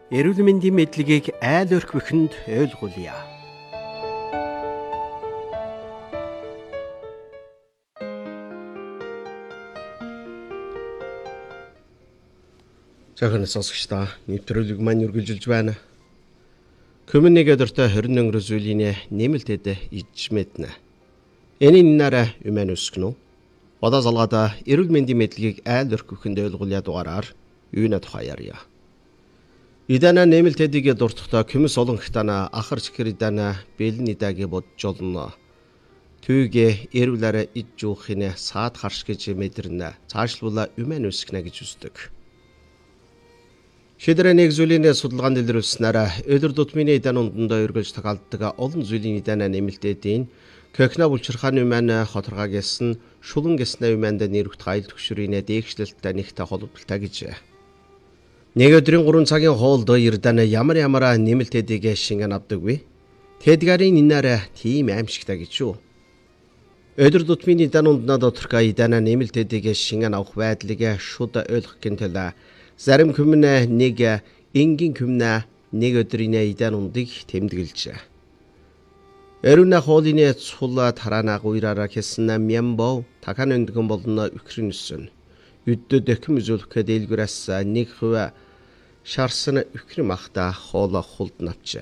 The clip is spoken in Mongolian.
Эрүүл мэндийн мэдлэгийг айл өрх бүхэнд ойлгуулъя. Цаахны сонсогчдаа нэвтрүүлэг маань үргэлжилж байна. Коммуник өдөртөө 21 зүйлийн нэмэлтэд иж мэднэ. Энийн нараа юмэн өскнө. Одоо залгаада эрүүл мэндийн мэдлэгийг айл өрх бүхэнд ойлгуулъя дугаараар юуна тухай ярья. Идана нэмэлтэдийг дуртахтаа көмөс олонгтана ахарч хэридана бэлэн идаги бодж олно. Түүгээ эрүүлээрэ ижүүхинэ саад харш гэж мэдэрнэ. Цаашлуулаа юмэн өскнэ гэж үздэг. Шийдвэр нэг зүйлийн судалгаанд илрүүлснээр өдөр тутмын идан ундандаа өргөж тохиолддог олон зүйлийн идана нэмэлтэдийн кокна булчирхааны юмэн хоторгаа гэсэн шулан гэснэ юмэнд нэрвт гайл төгшрийн дээгшлэлттэй нэгтэй холбогдолтой гэж. Нэг өдрийн 3 цагийн хоолд эрдэнэ ямар нэмэлтэдийг шингэн авдаггүй. Тэдгэрийн инээрээ тийм аимшигтай гэж юу. Өдөр тутмын идан унднаа доторх идана нэмэлтэдийг шингэн авах байдлыг шууд ойлгох гэнтэл зарим хүмүүн нэг энгийн хүмүүн нэг өдрийн идан ундыг тэмдэглэж. Эрүүнэ хоолны цула тараана гуйраараа хэсэн мямбо такан өндгөн болно үхрэнсэн. Үддөд дэхэм үзүүлэх дэлгүрээс нэг хувь шарсан үхрэм ахта хооло хулд навч.